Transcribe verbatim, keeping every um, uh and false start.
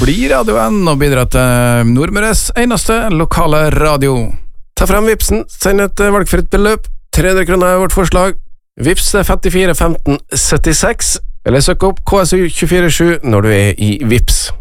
blir radioen og bidrar til Nordmøres eneste lokale radio. Ta frem Vipsen, send et valgfritt beløp. tre hundre kroner er vårt forslag. Vips femtifire femten syttiseks, eller søk opp K S U to fire sju når du er i Vips.